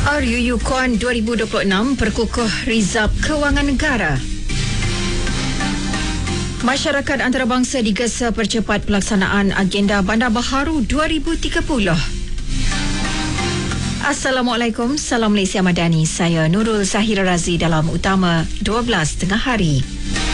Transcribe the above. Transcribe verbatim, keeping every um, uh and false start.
R U U KUAN dua ribu dua puluh enam perkukuh Rizab Kewangan Negara. Masyarakat antarabangsa digesa percepat pelaksanaan agenda Bandar Baharu dua ribu tiga puluh. Assalamualaikum, salam Malaysia Madani. Saya Nurul Zahira Razi dalam Utama dua belas tengah hari.